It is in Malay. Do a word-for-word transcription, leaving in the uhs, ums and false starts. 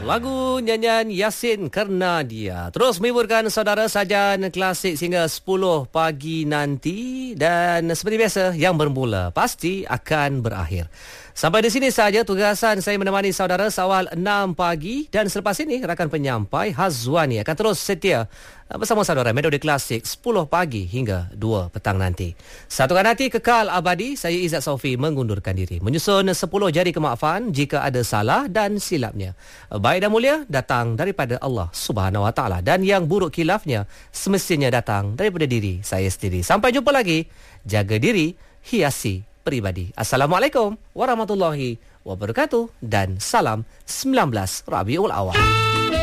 Lagu nyanyian Yasin Kerna Dia terus menghiburkan saudara sajian klasik sehingga sepuluh pagi nanti. Dan seperti biasa, yang bermula pasti akan berakhir. Sampai di sini saja tugasan saya menemani saudara seawal enam pagi. Dan selepas ini rakan penyampai Hazwani akan terus setia bersama saudara Melodi Klasik sepuluh pagi hingga dua petang nanti. Satukan hati kekal abadi. Saya Izzat Saufi mengundurkan diri, menyusun sepuluh jari kemaafan jika ada salah dan silapnya. Baik dan mulia datang daripada Allah Subhanahu Wa Taala, dan yang buruk khilafnya semestinya datang daripada diri saya sendiri. Sampai jumpa lagi. Jaga diri, hiasi peribadi. Assalamualaikum warahmatullahi wabarakatuh dan salam sembilan belas Rabiul Awal.